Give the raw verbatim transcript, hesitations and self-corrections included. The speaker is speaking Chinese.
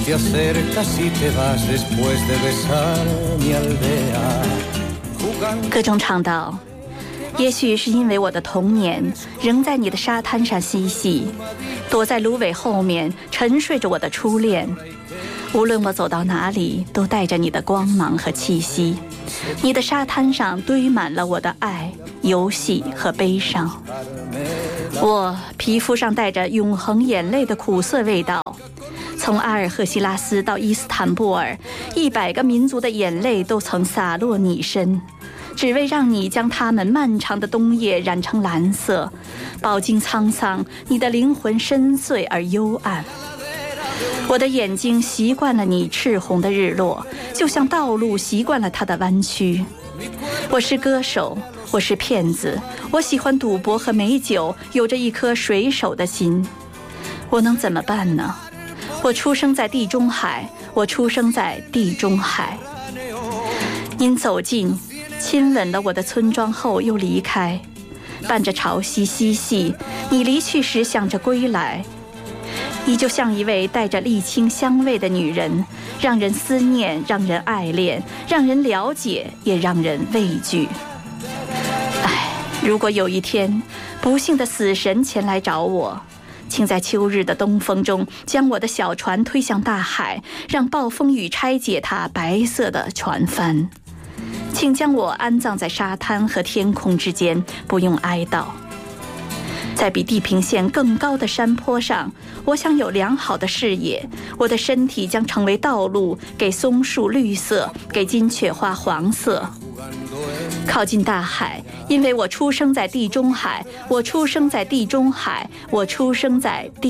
歌中唱道，也许是因为我的童年仍在你的沙滩上嬉戏，躲在芦苇后面沉睡着我的初恋。无论我走到哪里，都带着你的光芒和气息。你的沙滩上堆满了我的爱、游戏和悲伤。我皮肤上带着永恒眼泪的苦涩味道。从阿尔赫西拉斯到伊斯坦布尔，一百个民族的眼泪都曾洒落你身，只为让你将他们漫长的冬夜染成蓝色。饱经沧桑，你的灵魂深邃而幽暗。我的眼睛习惯了你赤红的日落，就像道路习惯了它的弯曲。我是歌手，我是骗子，我喜欢赌博和美酒，有着一颗水手的心。我能怎么办呢？我出生在地中海，我出生在地中海。您走近，亲吻了我的村庄后又离开，伴着潮汐嬉戏。你离去时想着归来，你就像一位带着沥青香味的女人，让人思念，让人爱恋，让人了解，也让人畏惧。唉，如果有一天不幸的死神前来找我，请在秋日的东风中将我的小船推向大海，让暴风雨拆解它白色的船帆。请将我安葬在沙滩和天空之间，不用哀悼。在比地平线更高的山坡上，我想有良好的视野。我的身体将成为道路，给松树绿色，给金雀花黄色。靠近大海，因为我出生在地中海，我出生在地中海，我出生在地